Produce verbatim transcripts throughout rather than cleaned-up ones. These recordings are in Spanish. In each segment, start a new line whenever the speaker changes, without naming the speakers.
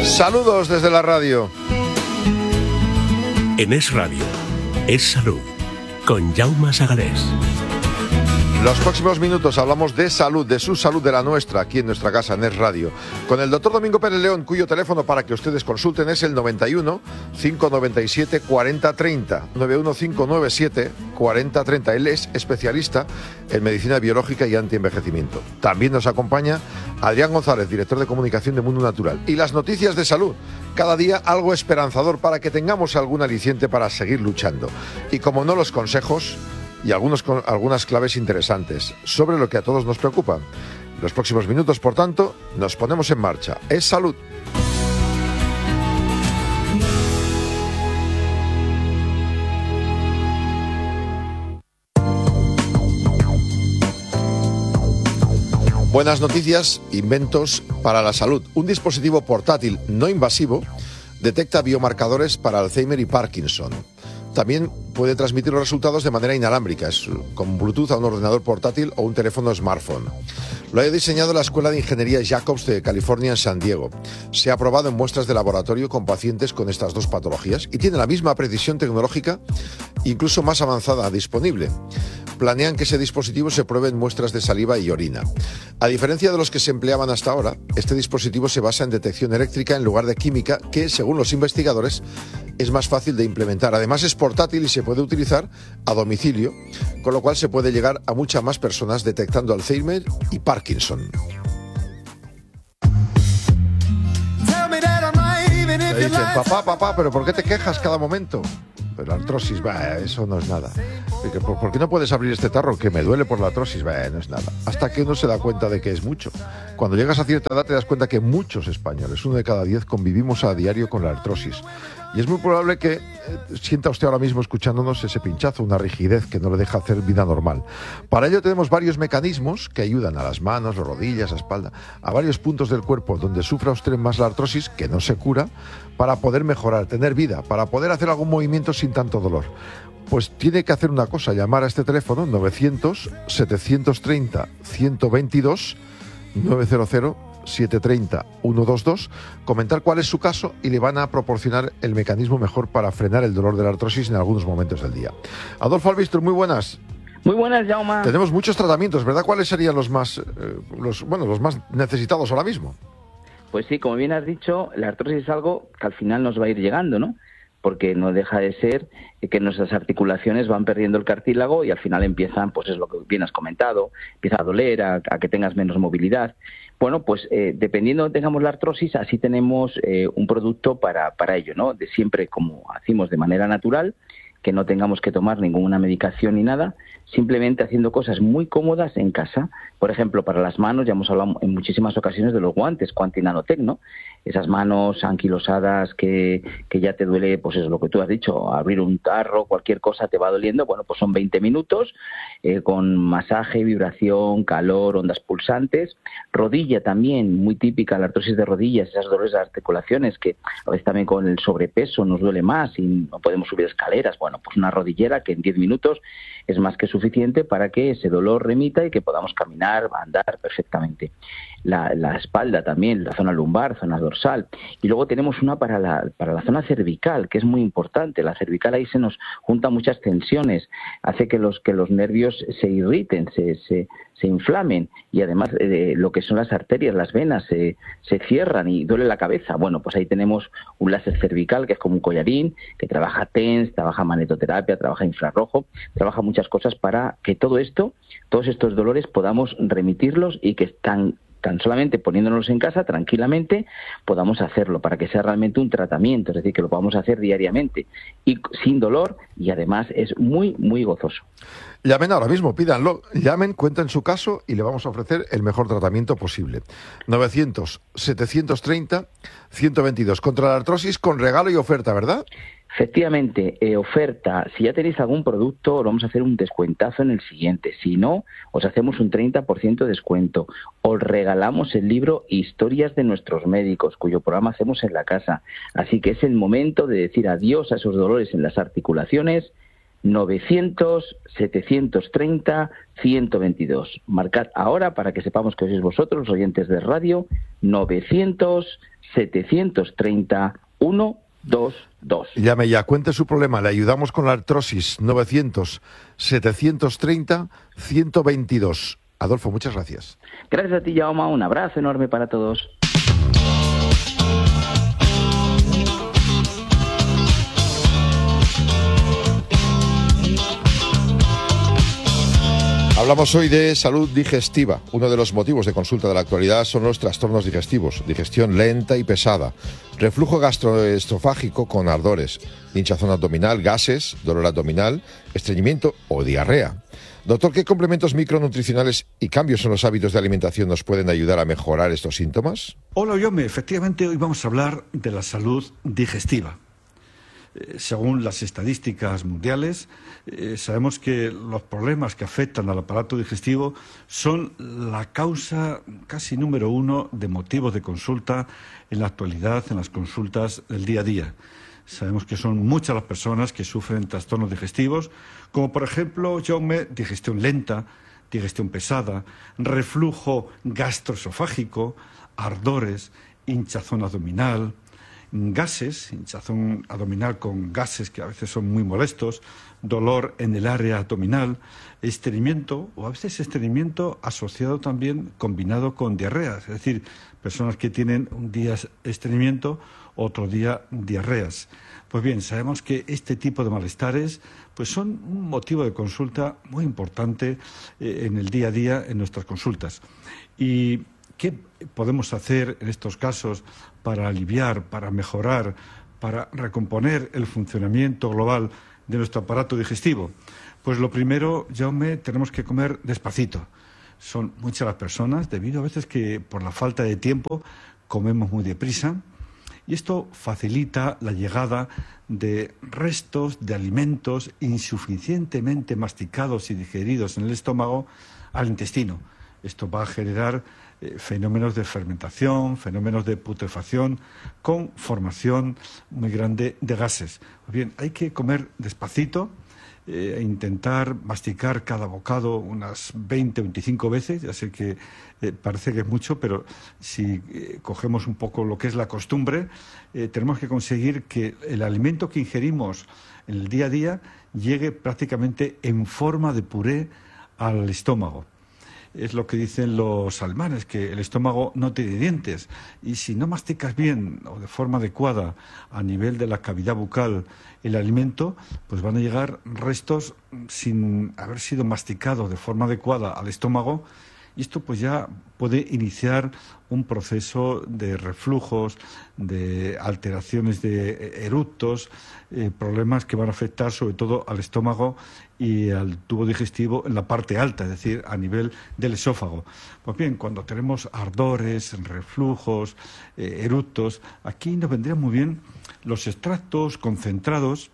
Saludos desde la radio.
En Es Radio, Es Salud, con Jaume Sagalés.
Los próximos minutos hablamos de salud, de su salud, de la nuestra, aquí en nuestra casa, en Es Radio, con el doctor Domingo Pérez León, cuyo teléfono para que ustedes consulten es el noventa y uno, cinco noventa y siete, cuarenta treinta, noventa y uno, cinco noventa y siete, cuarenta treinta. Él es especialista en medicina biológica y antienvejecimiento. También nos acompaña Adrián González, director de comunicación de Mundo Natural. Y las noticias de salud, cada día algo esperanzador para que tengamos algún aliciente para seguir luchando. Y como no, los consejos y algunos, algunas claves interesantes sobre lo que a todos nos preocupa. Los próximos minutos, por tanto, nos ponemos en marcha. Es salud. Buenas noticias, inventos para la salud. Un dispositivo portátil no invasivo detecta biomarcadores para Alzheimer y Parkinson. También puede transmitir los resultados de manera inalámbrica, es con Bluetooth a un ordenador portátil o un teléfono smartphone. Lo ha diseñado la Escuela de Ingeniería Jacobs de California en San Diego. Se ha probado en muestras de laboratorio con pacientes con estas dos patologías y tiene la misma precisión tecnológica, incluso más avanzada, disponible. Planean que ese dispositivo se pruebe en muestras de saliva y orina. A diferencia de los que se empleaban hasta ahora, este dispositivo se basa en detección eléctrica en lugar de química, que, según los investigadores, es más fácil de implementar. Además, es portátil y se puede utilizar a domicilio, con lo cual se puede llegar a muchas más personas detectando Alzheimer y Parkinson. Te dicen, papá, papá, ¿pero por qué te quejas cada momento? Pero la artrosis, bah, eso no es nada. ¿Por, ¿Por qué no puedes abrir este tarro? Que me duele por la artrosis, bah, no es nada. Hasta que uno se da cuenta de que es mucho. Cuando llegas a cierta edad te das cuenta que muchos españoles, uno de cada diez, convivimos a diario con la artrosis. Y es muy probable que eh, sienta usted ahora mismo escuchándonos ese pinchazo, una rigidez que no le deja hacer vida normal. Para ello tenemos varios mecanismos que ayudan a las manos, las rodillas, la espalda, a varios puntos del cuerpo donde sufra usted más la artrosis, que no se cura, para poder mejorar, tener vida, para poder hacer algún movimiento sin tanto dolor. Pues tiene que hacer una cosa, llamar a este teléfono novecientos, setecientos treinta, ciento veintidós, novecientos setecientos treinta, ciento veintidós, comentar cuál es su caso y le van a proporcionar el mecanismo mejor para frenar el dolor de la artrosis en algunos momentos del día. Adolfo Albistur, muy buenas.
Muy buenas, Jaume.
Tenemos muchos tratamientos, ¿verdad? ¿Cuáles serían los más, eh, los, bueno, los más necesitados ahora mismo?
Pues sí, como bien has dicho, la artrosis es algo que al final nos va a ir llegando, ¿no? Porque no deja de ser que nuestras articulaciones van perdiendo el cartílago y al final empiezan, pues es lo que bien has comentado, empieza a doler, a, a que tengas menos movilidad. Bueno, pues eh, dependiendo de tengamos la artrosis, así tenemos eh, un producto para, para ello, ¿no? De siempre, como hacemos de manera natural, que no tengamos que tomar ninguna medicación ni nada, simplemente haciendo cosas muy cómodas en casa. Por ejemplo, para las manos, ya hemos hablado en muchísimas ocasiones de los guantes Quanti Nanotech, ¿no? Esas manos anquilosadas que, que ya te duele, pues es lo que tú has dicho, abrir un tarro, cualquier cosa te va doliendo, bueno, pues son veinte minutos, eh, con masaje, vibración, calor, ondas pulsantes. Rodilla también, muy típica, la artrosis de rodillas, esas dolores de articulaciones que a veces también con el sobrepeso nos duele más y no podemos subir escaleras. Bueno, pues una rodillera que en diez minutos es más que suficiente para que ese dolor remita y que podamos caminar, andar perfectamente. La, la espalda también, la zona lumbar, zona dorsal. Y luego tenemos una para la, para la zona cervical, que es muy importante. La cervical, ahí se nos juntan muchas tensiones, hace que los, que los nervios se irriten, se, se, se inflamen y además eh, lo que son las arterias, las venas, se, se cierran y duele la cabeza. Bueno, pues ahí tenemos un láser cervical que es como un collarín, que trabaja TENS, trabaja magnetoterapia, trabaja infrarrojo, trabaja muchas cosas para que todo esto, todos estos dolores podamos remitirlos y que están tan solamente poniéndonos en casa tranquilamente podamos hacerlo para que sea realmente un tratamiento, es decir, que lo podamos hacer diariamente y sin dolor y además es muy, muy gozoso.
Llamen ahora mismo, pídanlo, llamen, cuenten su caso y le vamos a ofrecer el mejor tratamiento posible. novecientos, setecientos treinta, ciento veintidós, contra la artrosis con regalo y oferta, ¿verdad?
Efectivamente, eh, oferta. Si ya tenéis algún producto, os vamos a hacer un descuentazo en el siguiente. Si no, os hacemos un treinta por ciento de descuento. Os regalamos el libro Historias de nuestros médicos, cuyo programa hacemos en la casa. Así que es el momento de decir adiós a esos dolores en las articulaciones. novecientos, setecientos treinta, ciento veintidós. Marcad ahora para que sepamos que sois vosotros, los oyentes de radio, novecientos, setecientos treinta, ciento veintidós.
Llame ya, cuente su problema, le ayudamos con la artrosis. Novecientos, setecientos treinta, ciento veintidós. Adolfo, muchas gracias.
Gracias a ti, Jaume, un abrazo enorme para todos.
Hablamos hoy de salud digestiva. Uno de los motivos de consulta de la actualidad son los trastornos digestivos, digestión lenta y pesada, reflujo gastroesofágico con ardores, hinchazón abdominal, gases, dolor abdominal, estreñimiento o diarrea. Doctor, ¿qué complementos micronutricionales y cambios en los hábitos de alimentación nos pueden ayudar a mejorar estos síntomas?
Hola, Jaume. Efectivamente, hoy vamos a hablar de la salud digestiva. Eh, según las estadísticas mundiales, eh, sabemos que los problemas que afectan al aparato digestivo son la causa casi número uno de motivos de consulta en la actualidad, en las consultas del día a día. Sabemos que son muchas las personas que sufren trastornos digestivos, como por ejemplo, Jaume, digestión lenta, digestión pesada, reflujo gastroesofágico, ardores, hinchazón abdominal, gases, hinchazón abdominal con gases que a veces son muy molestos, dolor en el área abdominal, estreñimiento o a veces estreñimiento asociado también combinado con diarreas, es decir, personas que tienen un día estreñimiento, otro día diarreas. Pues bien, sabemos que este tipo de malestares pues son un motivo de consulta muy importante eh, en el día a día en nuestras consultas. Y ¿qué podemos hacer en estos casos para aliviar, para mejorar, para recomponer el funcionamiento global de nuestro aparato digestivo? Pues lo primero, Jaume, tenemos que comer despacito. Son muchas las personas, debido a veces que por la falta de tiempo comemos muy deprisa, y esto facilita la llegada de restos de alimentos insuficientemente masticados y digeridos en el estómago al intestino. Esto va a generar eh, fenómenos de fermentación, fenómenos de putrefacción, con formación muy grande de gases. Pues bien, hay que comer despacito, eh, e intentar masticar cada bocado unas veinte o veinticinco veces. Ya sé que eh, parece que es mucho, pero si eh, cogemos un poco lo que es la costumbre, eh, tenemos que conseguir que el alimento que ingerimos en el día a día llegue prácticamente en forma de puré al estómago. Es lo que dicen los alemanes, que el estómago no tiene dientes, y si no masticas bien o de forma adecuada a nivel de la cavidad bucal el alimento, pues van a llegar restos sin haber sido masticados de forma adecuada al estómago, y esto pues ya puede iniciar un proceso de reflujos, de alteraciones de eructos, eh, problemas que van a afectar sobre todo al estómago y al tubo digestivo en la parte alta, es decir, a nivel del esófago. Pues bien, cuando tenemos ardores, reflujos, eh, eructos, aquí nos vendrían muy bien los extractos concentrados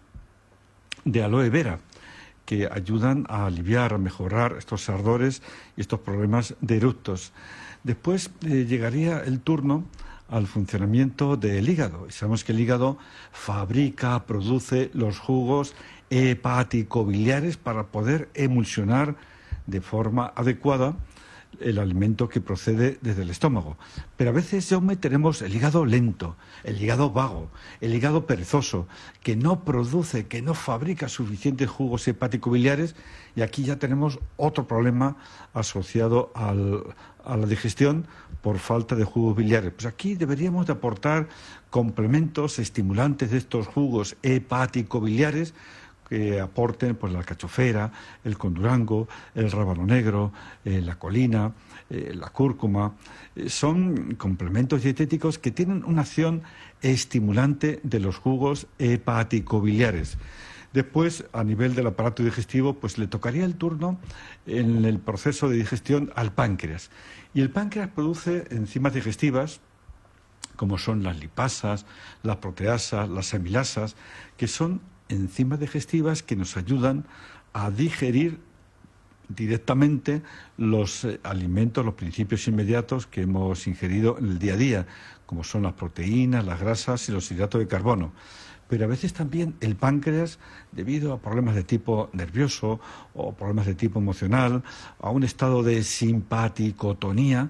de aloe vera, que ayudan a aliviar, a mejorar estos ardores y estos problemas de eructos. Después eh, llegaría el turno al funcionamiento del hígado. Y sabemos que el hígado fabrica, produce los jugos hepático-biliares para poder emulsionar de forma adecuada el alimento que procede desde el estómago. Pero a veces, Jaume, tenemos el hígado lento, el hígado vago, el hígado perezoso, que no produce, que no fabrica suficientes jugos hepático-biliares, y aquí ya tenemos otro problema asociado al, a la digestión por falta de jugos biliares. Pues aquí deberíamos de aportar complementos estimulantes de estos jugos hepático-biliares que aporten pues la alcachofera, el condurango, el rábano negro, eh, la colina, eh, la cúrcuma. Eh, son complementos dietéticos que tienen una acción estimulante de los jugos hepático-biliares. Después, a nivel del aparato digestivo, pues le tocaría el turno en el proceso de digestión al páncreas. Y el páncreas produce enzimas digestivas, como son las lipasas, las proteasas, las amilasas, que son enzimas digestivas que nos ayudan a digerir directamente los eh, alimentos, los principios inmediatos que hemos ingerido en el día a día, como son las proteínas, las grasas y los hidratos de carbono. Pero a veces también el páncreas, debido a problemas de tipo nervioso o problemas de tipo emocional, a un estado de simpaticotonía,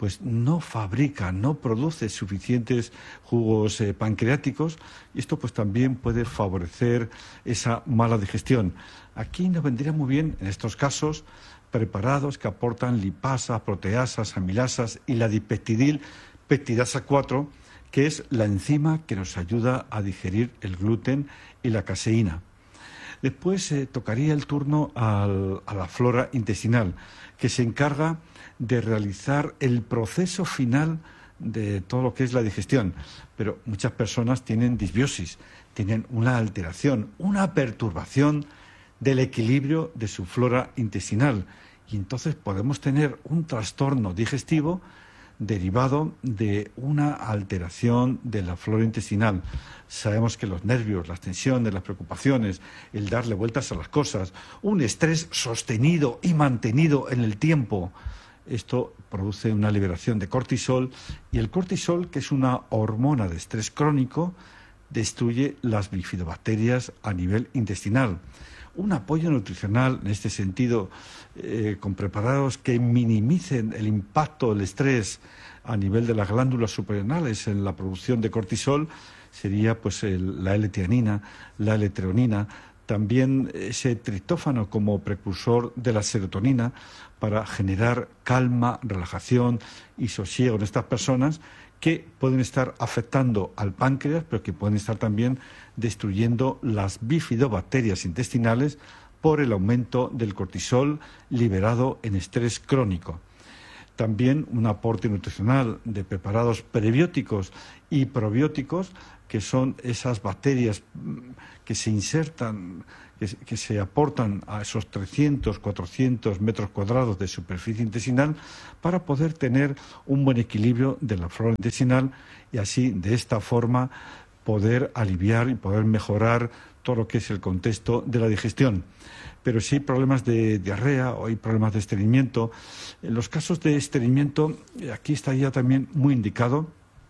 pues no fabrica, no produce suficientes jugos eh, pancreáticos, y esto pues también puede favorecer esa mala digestión. Aquí nos vendría muy bien, en estos casos, preparados que aportan lipasas, proteasas, amilasas y la dipeptidil peptidasa cuatro, que es la enzima que nos ayuda a digerir el gluten y la caseína. Después eh, tocaría el turno al, a la flora intestinal, que se encarga de realizar el proceso final de todo lo que es la digestión. Pero muchas personas tienen disbiosis, tienen una alteración, una perturbación del equilibrio de su flora intestinal. Y entonces podemos tener un trastorno digestivo derivado de una alteración de la flora intestinal. Sabemos que los nervios, las tensiones, las preocupaciones, el darle vueltas a las cosas, un estrés sostenido y mantenido en el tiempo, esto produce una liberación de cortisol, y el cortisol, que es una hormona de estrés crónico, destruye las bifidobacterias a nivel intestinal. Un apoyo nutricional en este sentido, eh, con preparados que minimicen el impacto del estrés a nivel de las glándulas suprarrenales en la producción de cortisol, sería pues el, la L-teanina, la L-treonina, también ese triptófano como precursor de la serotonina para generar calma, relajación y sosiego en estas personas, que pueden estar afectando al páncreas, pero que pueden estar también destruyendo las bifidobacterias intestinales por el aumento del cortisol liberado en estrés crónico. También un aporte nutricional de preparados prebióticos y probióticos, que son esas bacterias que se insertan, que, que se aportan a esos trescientos, cuatrocientos metros cuadrados de superficie intestinal para poder tener un buen equilibrio de la flora intestinal y así, de esta forma, poder aliviar y poder mejorar todo lo que es el contexto de la digestión. Pero si hay problemas de diarrea o hay problemas de estreñimiento, en los casos de estreñimiento, aquí estaría también muy indicado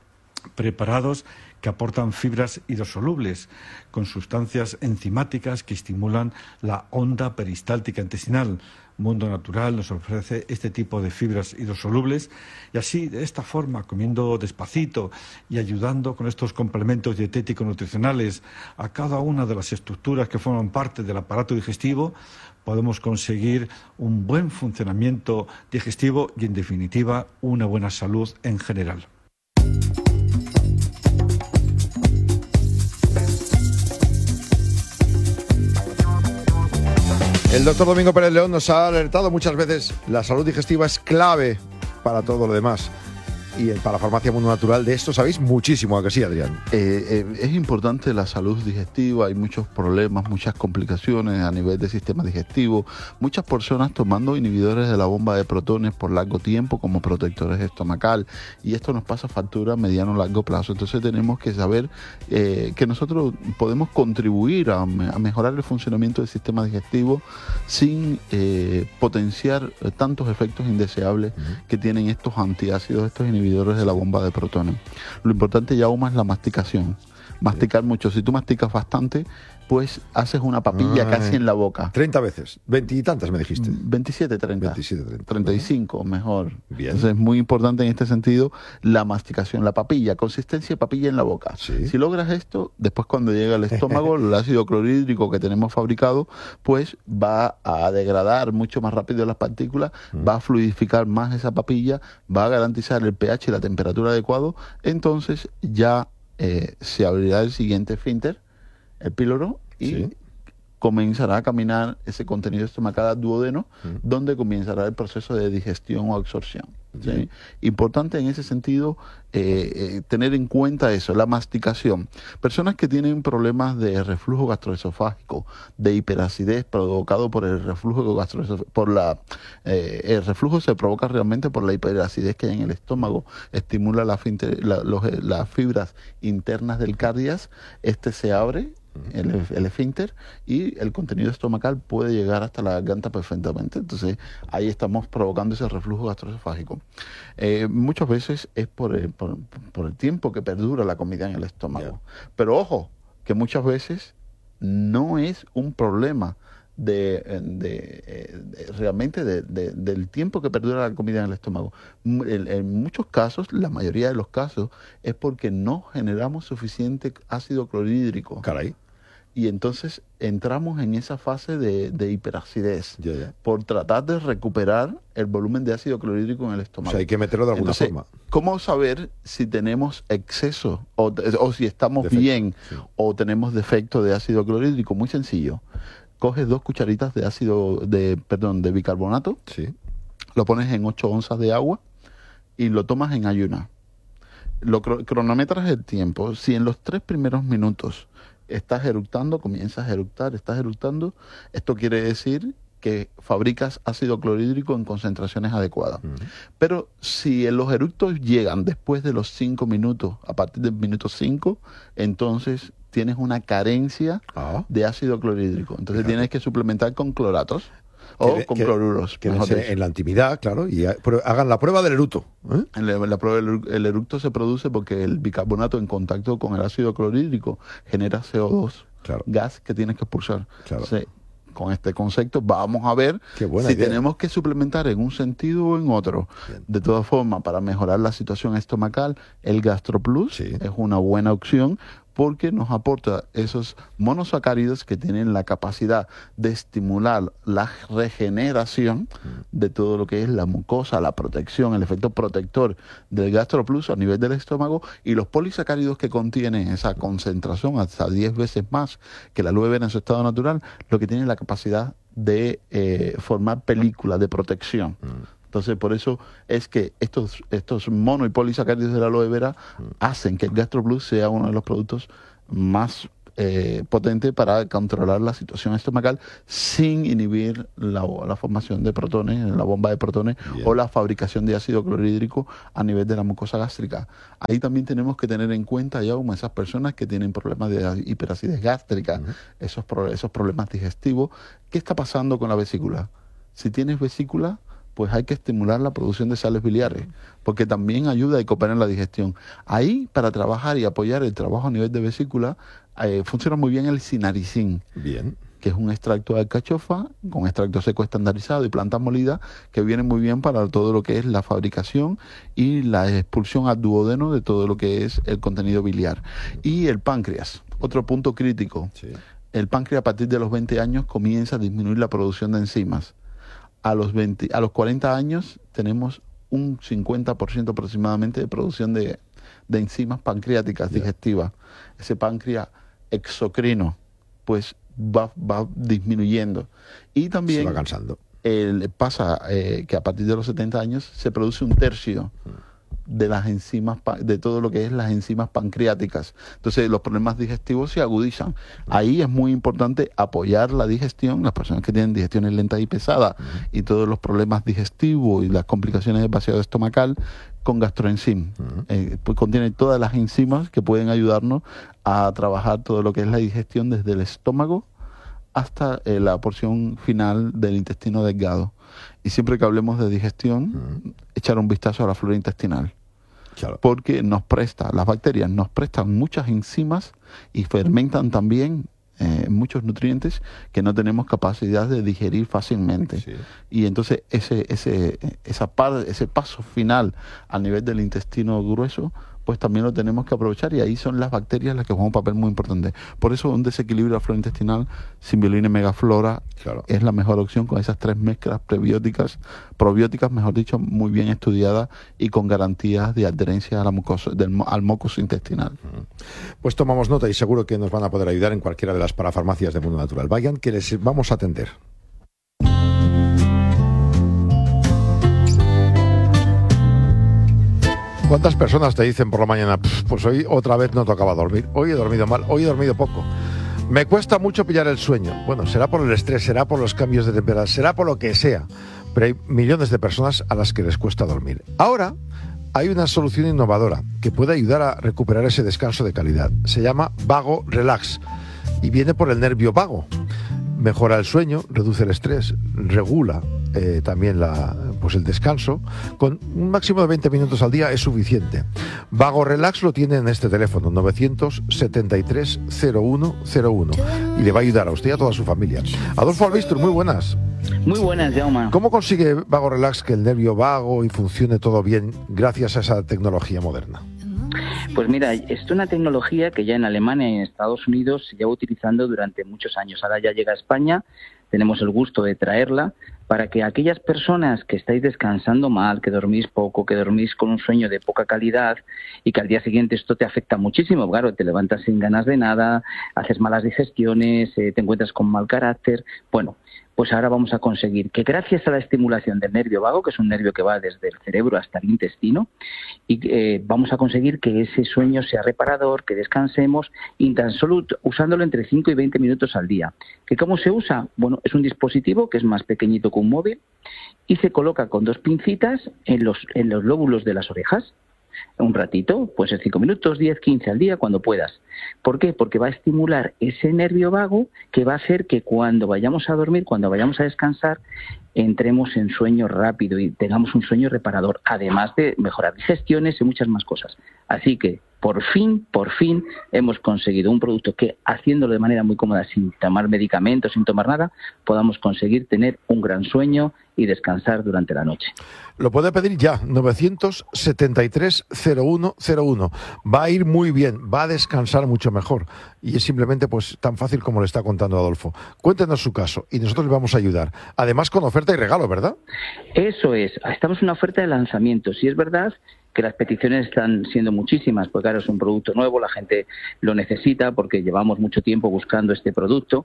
preparados que aportan fibras hidrosolubles con sustancias enzimáticas que estimulan la onda peristáltica intestinal. Mundo Natural nos ofrece este tipo de fibras hidrosolubles, y así, de esta forma, comiendo despacito y ayudando con estos complementos dietéticos nutricionales a cada una de las estructuras que forman parte del aparato digestivo, podemos conseguir un buen funcionamiento digestivo y, en definitiva, una buena salud en general.
El doctor Domingo Pérez León nos ha alertado muchas veces: la salud digestiva es clave para todo lo demás. Y para Farmacia Mundo Natural de esto sabéis muchísimo, ¿a que sí, Adrián?
Eh, eh, es importante la salud digestiva, hay muchos problemas, muchas complicaciones a nivel del sistema digestivo, muchas personas tomando inhibidores de la bomba de protones por largo tiempo como protectores estomacal, y esto nos pasa factura a mediano o largo plazo. Entonces tenemos que saber eh, que nosotros podemos contribuir a, a mejorar el funcionamiento del sistema digestivo sin eh, potenciar tantos efectos indeseables uh-huh. que tienen estos antiácidos, estos inhibidores inhibidores de la bomba de protones. Lo importante ya aún es la masticación. Masticar mucho. Si tú masticas bastante, pues haces una papilla Ay, casi en la boca.
treinta veces. Veintitantas me dijiste.
veintisiete, treinta.
veintisiete, treinta.
treinta y cinco, mejor.
Bien.
Entonces es muy importante en este sentido la masticación, la papilla, consistencia de papilla en la boca.
Sí.
Si logras esto, después cuando llega al estómago, el ácido clorhídrico que tenemos fabricado, pues va a degradar mucho más rápido las partículas, mm. va a fluidificar más esa papilla, va a garantizar el pH y la temperatura adecuado. Entonces ya eh, se abrirá el siguiente esfínter, el píloro, y sí. comenzará a caminar ese contenido estomacal al duodeno, mm. donde comenzará el proceso de digestión o absorción. ¿Sí? Importante en ese sentido eh, eh, tener en cuenta eso, la masticación. Personas que tienen problemas de reflujo gastroesofágico, de hiperacidez provocado por el reflujo gastroesofágico, por la eh, el reflujo se provoca realmente por la hiperacidez que hay en el estómago, estimula la, la, los, las fibras internas del cardias, este se abre, el, el esfínter, y el contenido estomacal puede llegar hasta la garganta perfectamente. Entonces ahí estamos provocando ese reflujo gastroesofágico. Eh, muchas veces es por el, por, por el tiempo que perdura la comida en el estómago. Yeah. Pero ojo, que muchas veces no es un problema de, de, de realmente de, de, del tiempo que perdura la comida en el estómago. En, en muchos casos, la mayoría de los casos, es porque no generamos suficiente ácido clorhídrico.
Caray.
Y entonces entramos en esa fase de, de hiperacidez
Ya, ya.
por tratar de recuperar el volumen de ácido clorhídrico en el estómago.
O sea, hay que meterlo de alguna
Entonces,
forma.
¿cómo saber si tenemos exceso o, o si estamos
Defecto,
bien
sí.
o tenemos defecto de ácido clorhídrico? Muy sencillo. Coges dos cucharitas de ácido, de perdón, de bicarbonato,
Sí.
lo pones en ocho onzas de agua y lo tomas en ayuna. Lo cro- cronometras el tiempo. Si en los tres primeros minutos estás eructando, comienzas a eructar, estás eructando, esto quiere decir que fabricas ácido clorhídrico en concentraciones adecuadas.
Uh-huh.
Pero si los eructos llegan después de los cinco minutos, a partir del minuto cinco, entonces tienes una carencia
Ah.
de ácido clorhídrico. Entonces
Fíjate.
tienes que suplementar con cloratos o
Que-
con
que-
cloruros.
Que
mejor
en,
dicho.
en la intimidad, claro, y ha- pero hagan la prueba del eruto. ¿eh?
En la, en la prueba, el, eru- el eructo se produce porque el bicarbonato en contacto con el ácido clorhídrico genera C O dos,
Claro.
gas que tienes que expulsar.
Claro.
Entonces, con este concepto vamos a ver
Qué buena
si
idea.
tenemos que suplementar en un sentido o en otro.
Bien.
De todas formas, para mejorar la situación estomacal, el GastroPlus
Sí.
es una buena opción porque nos aporta esos monosacáridos que tienen la capacidad de estimular la regeneración de todo lo que es la mucosa, la protección, el efecto protector del GastroPlus a nivel del estómago, y los polisacáridos que contienen esa concentración hasta diez veces más que la aloe vera en su estado natural, lo que tienen la capacidad de eh, formar películas de protección. Entonces, por eso es que estos, estos mono y polisacáridos de la aloe vera hacen que el GastroPlus sea uno de los productos más eh, potentes para controlar la situación estomacal sin inhibir la, la formación de protones, la bomba de protones,
Bien.
o la fabricación de ácido clorhídrico a nivel de la mucosa gástrica. Ahí también tenemos que tener en cuenta, ya como esas personas que tienen problemas de hiperacidez gástrica,
Uh-huh.
esos, pro- esos problemas digestivos. ¿Qué está pasando con la vesícula? Si tienes vesícula, pues hay que estimular la producción de sales biliares, porque también ayuda y coopera en la digestión. Ahí, para trabajar y apoyar el trabajo a nivel de vesícula, eh, funciona muy bien el sinaricin,
Bien.
que es un extracto de alcachofa con extracto seco estandarizado y plantas molidas, que viene muy bien para todo lo que es la fabricación y la expulsión al duodeno de todo lo que es el contenido biliar. Y el páncreas, otro punto crítico.
Sí.
El páncreas a partir de los veinte años comienza a disminuir la producción de enzimas. A los, veinte, a los cuarenta años tenemos un cincuenta por ciento aproximadamente de producción de, de enzimas pancreáticas
Ya.
digestivas. Ese páncreas exocrino pues va, va disminuyendo. Y
Se
también
va cansando.
el, pasa eh, que a partir de los setenta años se produce un tercio de las enzimas, pa- de todo lo que es las enzimas pancreáticas. Entonces los problemas digestivos se agudizan. Ahí es muy importante apoyar la digestión, las personas que tienen digestiones lentas y pesadas y todos los problemas digestivos y las complicaciones del vaciado estomacal con gastroenzim.
Ujú.
Eh, pues contiene todas las enzimas que pueden ayudarnos a trabajar todo lo que es la digestión desde el estómago hasta eh, la porción final del intestino delgado. Y siempre que hablemos de digestión,
Ujú.
echar un vistazo a la flora intestinal,
Claro.
porque nos presta, las bacterias nos prestan muchas enzimas y fermentan también eh, muchos nutrientes que no tenemos capacidad de digerir fácilmente.
Sí.
Y entonces ese, ese, esa par, ese paso final a nivel del intestino grueso, pues también lo tenemos que aprovechar, y ahí son las bacterias las que juegan un papel muy importante. Por eso un desequilibrio de la flora intestinal, Symbiolina y Megaflora,
Claro.
es la mejor opción, con esas tres mezclas prebióticas, probióticas, mejor dicho, muy bien estudiadas y con garantías de adherencia a la mucosa, del, mo- al mucus intestinal.
Pues tomamos nota y seguro que nos van a poder ayudar en cualquiera de las parafarmacias de Mundo Natural. Vayan, que les vamos a atender. ¿Cuántas personas te dicen por la mañana, "Pf, pues hoy otra vez no tocaba dormir, hoy he dormido mal, hoy he dormido poco, me cuesta mucho pillar el sueño"? Bueno, será por el estrés, será por los cambios de temperatura, será por lo que sea, pero hay millones de personas a las que les cuesta dormir. Ahora hay una solución innovadora que puede ayudar a recuperar ese descanso de calidad. Se llama Vago Relax y viene por el nervio vago. Mejora el sueño, reduce el estrés, regula eh, también la pues el descanso, con un máximo de veinte minutos al día es suficiente. Vago Relax lo tiene en este teléfono, novecientos setenta y tres cero uno cero uno, y le va a ayudar a usted y a toda su familia. Adolfo Albistur, muy buenas.
Muy buenas, Jaume.
¿Cómo consigue Vago Relax que el nervio vago y funcione todo bien gracias a esa tecnología moderna?
Pues mira, es una tecnología que ya en Alemania y en Estados Unidos se lleva utilizando durante muchos años. Ahora ya llega a España, tenemos el gusto de traerla para que aquellas personas que estáis descansando mal, que dormís poco, que dormís con un sueño de poca calidad y que al día siguiente esto te afecta muchísimo, claro, te levantas sin ganas de nada, haces malas digestiones, eh, te encuentras con mal carácter, bueno, pues ahora vamos a conseguir que gracias a la estimulación del nervio vago, que es un nervio que va desde el cerebro hasta el intestino, y eh, vamos a conseguir que ese sueño sea reparador, que descansemos, y tan solo usándolo entre cinco y veinte minutos al día. ¿Que cómo se usa? Bueno, es un dispositivo que es más pequeñito que un móvil y se coloca con dos pincitas en los, en los lóbulos de las orejas. Un ratito, puede ser cinco minutos, diez, quince al día, cuando puedas. ¿Por qué? Porque va a estimular ese nervio vago que va a hacer que cuando vayamos a dormir, cuando vayamos a descansar, entremos en sueño rápido y tengamos un sueño reparador, además de mejorar digestiones y muchas más cosas. Así que, por fin, por fin, hemos conseguido un producto que, haciéndolo de manera muy cómoda, sin tomar medicamentos, sin tomar nada, podamos conseguir tener un gran sueño y descansar durante la noche.
Lo puede pedir ya, novecientos setenta y tres cero uno cero uno. Va a ir muy bien, va a descansar mucho mejor. Y es simplemente pues tan fácil como le está contando Adolfo. Cuéntenos su caso y nosotros le vamos a ayudar. Además con oferta y regalo, ¿verdad?
Eso es. Estamos en una oferta de lanzamiento. Si es verdad que las peticiones están siendo muchísimas, porque claro, es un producto nuevo, la gente lo necesita porque llevamos mucho tiempo buscando este producto.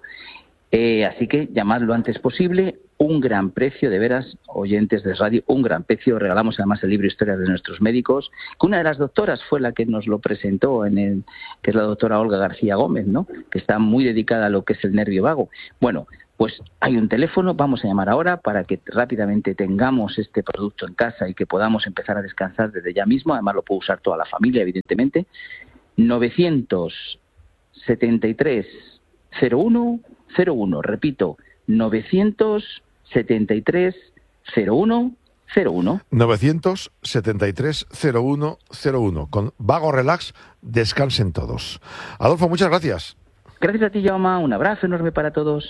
Eh, así que llamad lo antes posible, un gran precio, de veras, oyentes de radio, un gran precio. Regalamos además el libro Historias de nuestros médicos, que una de las doctoras fue la que nos lo presentó, en el, que es la doctora Olga García Gómez, ¿no? Que está muy dedicada a lo que es el nervio vago. Bueno, pues hay un teléfono, vamos a llamar ahora para que rápidamente tengamos este producto en casa y que podamos empezar a descansar desde ya mismo. Además lo puede usar toda la familia, evidentemente. novecientos setenta y tres cero uno cero uno, repito, novecientos setenta y tres cero uno cero uno.
novecientos setenta y tres cero uno cero uno. Con Vago Relax, descansen todos. Adolfo, muchas gracias.
Gracias a ti, Jaume. Un abrazo enorme para todos.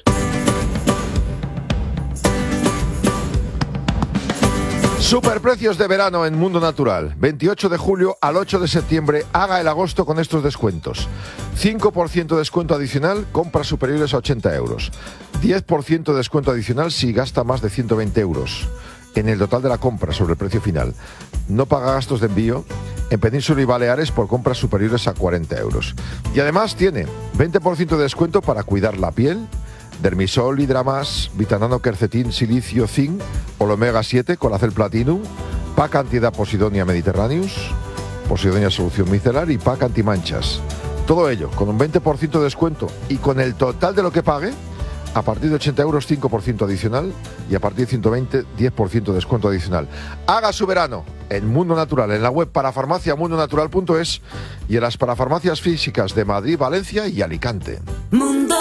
Superprecios de verano en Mundo Natural. veintiocho de julio al ocho de septiembre. Haga el agosto con estos descuentos. cinco por ciento de descuento adicional, compras superiores a ochenta euros. diez por ciento de descuento adicional si gasta más de ciento veinte euros en el total de la compra sobre el precio final. No paga gastos de envío en Península y Baleares por compras superiores a cuarenta euros. Y además tiene veinte por ciento de descuento para cuidar la piel, Dermisol, Hidramas, Vitanano, Quercetín, Silicio, Zinc, Omega siete, Colacel Platinum, Pack Antiedad Posidonia Mediterraneus, Posidonia Solución Micelar y Pack Antimanchas. Todo ello con un veinte por ciento de descuento y con el total de lo que pague, a partir de ochenta euros, cinco por ciento adicional y a partir de ciento veinte, diez por ciento de descuento adicional. Haga su verano en Mundo Natural, en la web parafarmacia mundo natural punto es y en las parafarmacias físicas de Madrid, Valencia y Alicante. Mundo